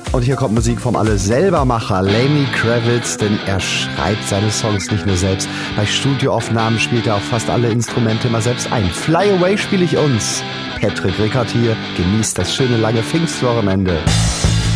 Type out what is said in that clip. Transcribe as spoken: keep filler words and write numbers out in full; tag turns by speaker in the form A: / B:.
A: Und hier kommt Musik vom Alle-Selbermacher Lenny Kravitz, denn er schreibt seine Songs nicht nur selbst. Bei Studioaufnahmen spielt er auch fast alle Instrumente immer selbst ein. Fly Away spiele ich uns. Patrick Rickard hier, genießt das schöne lange Pfingstwochenende.